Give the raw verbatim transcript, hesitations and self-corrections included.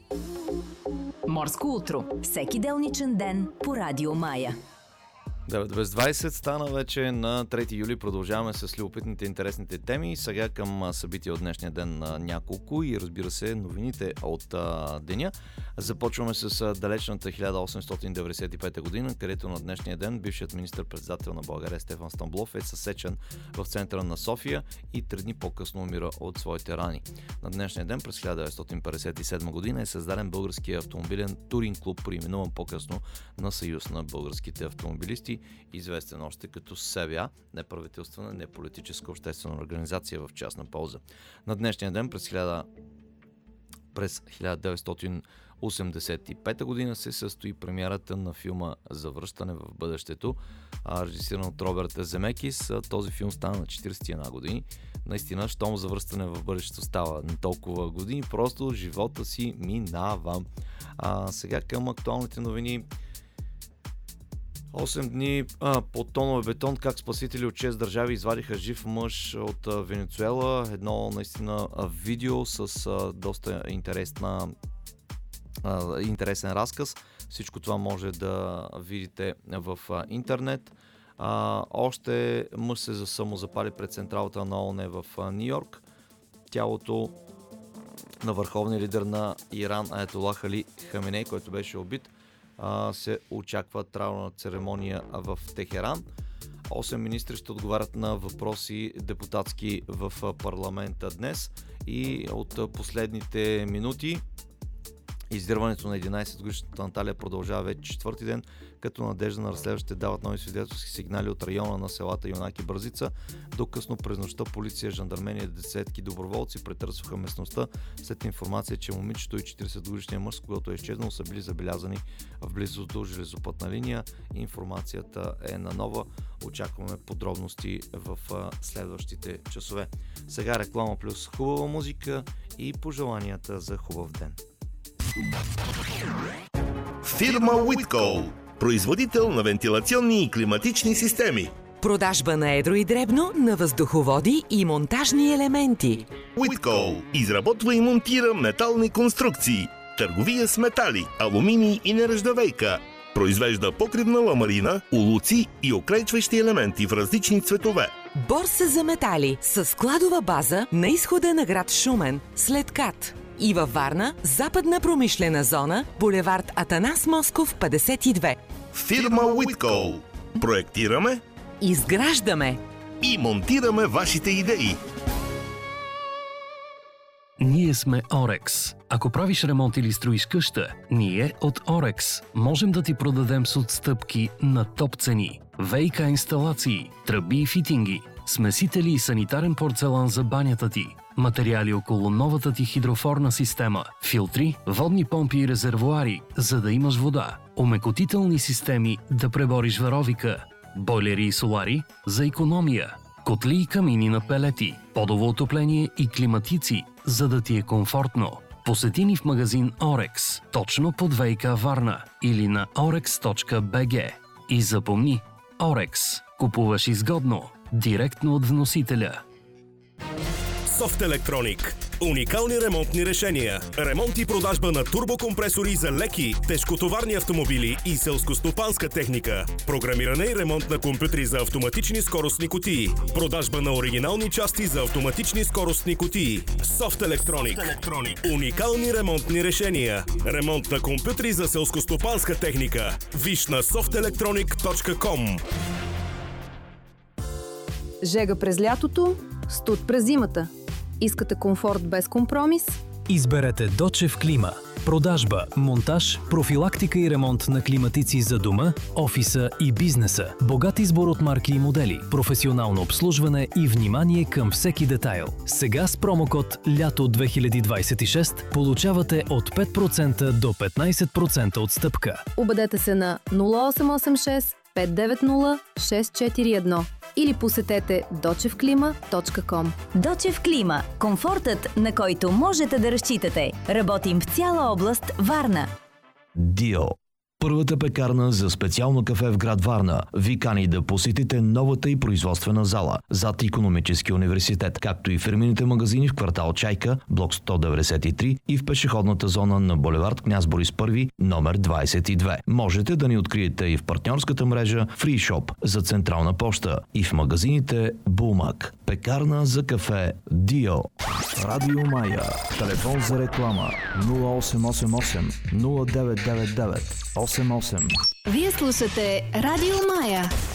Морско утро. Всеки делничен ден по Радио Мая. девет без двайсет стана вече на трети юли. Продължаваме с любопитните интересните теми. Сега към събития от днешния ден на няколко и разбира се новините от а, деня. Започваме с а, далечната хиляда осемстотин деветдесет и пета година, където на днешния ден бившият министър-председател на България Стефан Стамболов е съсечен в центъра на София и три дни по-късно умира от своите рани. На днешния ден през хиляда деветстотин петдесет и седма година е създаден българския автомобилен туринг клуб, преименуван по-късно на Съюз на българските автомобилисти, известен още като СЕВЯ, неправителствена, неполитическа обществена организация в частна полза. На днешния ден през, хиляда... през хиляда деветстотин осемдесет и пета година се състои премиерата на филма Завръщане в бъдещето, режисиран от Роберт Земекис. Този филм стана на четиридесет и една години. Наистина, щом Завръщане в бъдещето става на толкова години, просто живота си минава. А, сега към актуалните новини. осем дни а, по тонове бетон, как спасители от шест държави извадиха жив мъж от а, Венецуела. Едно наистина а, видео с а, доста интересна, а, интересен разказ. Всичко това може да видите в а, интернет. А, още мъж се самозапали пред централата на ООН в а, Ню Йорк. Тялото на върховния лидер на Иран Аятолах Али Хаминей, който беше убит, се очаква траурна церемония в Техеран. Осем министри ще отговарят на въпроси депутатски в парламента днес и от последните минути издирването на единайсетгодишната Наталия продължава вече четвърти ден, като надежда на разследващите дават нови свидетелски сигнали от района на селата Юнак и Бързица. До късно през нощта полиция, жандармерия и десетки доброволци претърсваха местността след информация, че момичето и четиридесетгодишният мъж, когато е изчезнал, са били забелязани в близост до железопътна линия. Информацията е нанова. Очакваме подробности в следващите часове. Сега реклама плюс хубава музика и пожеланията за хубав ден. Фирма Уиткол, производител на вентилационни и климатични системи. Продажба на едро и дребно на въздуховоди и монтажни елементи. Уиткол изработва и монтира метални конструкции, търговия с метали, алуминий и нержавейка. Произвежда покривна ламарина, улуци и укрепващи елементи в различни цветове. Борса за метали с складова база на изхода на град Шумен, след КАТ. И във Варна, западна промишлена зона, булевард Атанас Москов, петдесет и две. Фирма Уиткол. Проектираме, изграждаме и монтираме вашите идеи. Ние сме Орекс. Ако правиш ремонт или строиш къща, ние от Орекс можем да ти продадем с отстъпки на топ цени. ВиК инсталации, тръби и фитинги, смесители и санитарен порцелан за банята ти, материали около новата ти хидрофорна система, филтри, водни помпи и резервоари, за да имаш вода, омекотителни системи да пребориш варовика, бойлери и солари за икономия, котли и камини на пелети, подово отопление и климатици, за да ти е комфортно. Посети ни в магазин Орекс, точно под ВиК Варна или на орекс точка би джи. И запомни, Орекс. Купуваш изгодно, директно от вносителя. Софт Електроник. Уникални ремонтни решения. Ремонт и продажба на турбокомпресори за леки, тежкотоварни автомобили и селскостопанска техника. Програмиране и ремонт на компютри за автоматични скоростни кутии. Продажба на оригинални части за автоматични скоростни кутии. Софт Електроник. Уникални ремонтни решения. Ремонт на компютри за селскостопанска техника. Виж на софт електроник точка ком. Жега през лятото, студ през зимата. Искате комфорт без компромис? Изберете Дочев Клима. Продажба, монтаж, профилактика и ремонт на климатици за дома, офиса и бизнеса. Богат избор от марки и модели, професионално обслужване и внимание към всеки детайл. Сега с промокод Лято две хиляди двадесет и шест получавате от пет процента до петнайсет процента отстъпка. Обадете се на нула осем осем шест пет девет нула шест четири едно или посетете дочев клима точка ком. Дочев Клима. Комфортът, на който можете да разчитате. Работим в цяла област Варна. Дио. Първата пекарна за специално кафе в град Варна ви кани да посетите новата и производствена зала зад Икономическия университет, както и фирмените магазини в квартал Чайка, блок сто деветдесет и три и в пешеходната зона на булевард Княз Борис първи, номер двадесет и две. Можете да ни откриете и в партньорската мрежа Free Shop за Централна поща и в магазините Булмак. Пекарна за кафе Дио. Радио Мая. Телефон за реклама нула осем осем осем нула девет девет девет осем осем. Вие слушате Радио Мая.